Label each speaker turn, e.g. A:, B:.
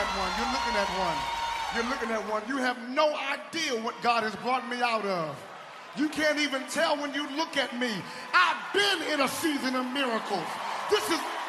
A: one. You're looking at one. You're looking at one. You have no idea what God has brought me out of. You can't even tell when you look at me. I've been in a season of miracles. This is